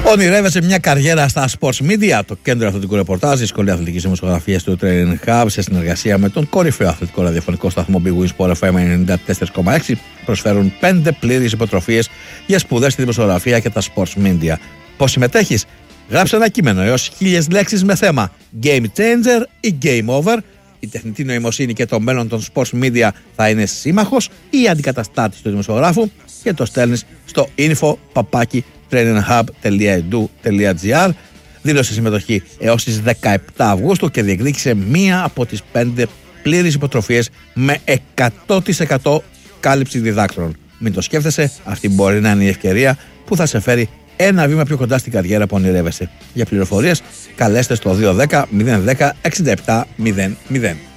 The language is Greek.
Ονειρεύεσαι μια καριέρα στα sports media? Το κέντρο αθλητικού ρεπορτάζ, η σχολή αθλητικής δημοσιογραφίας του Training Hub, σε συνεργασία με τον κορυφαίο αθλητικό ραδιοφωνικό σταθμό Big Win Sport FM 94,6, προσφέρουν 5 πλήρεις υποτροφίες για σπουδές στη δημοσιογραφία και τα sports media. Πώς συμμετέχεις? Γράψε ένα κείμενο έως 1000 λέξεις με θέμα Game Changer ή Game Over. Η τεχνητή νοημοσύνη και το μέλλον των sports media θα είναι σύμμαχος ή αντικαταστάτης του δημοσιογράφου, και το στέλνεις στο info@traininghub.edu.gr. Δήλωσε συμμετοχή έως τις 17 Αυγούστου και διεκδίκησε μία από τις 5 πλήρεις υποτροφίες με 100% κάλυψη διδάκτρων. Μην το σκέφτεσαι, αυτή μπορεί να είναι η ευκαιρία που θα σε φέρει ένα βήμα πιο κοντά στην καριέρα που ονειρεύεσαι. Για πληροφορίες καλέστε στο 210 010 67 00.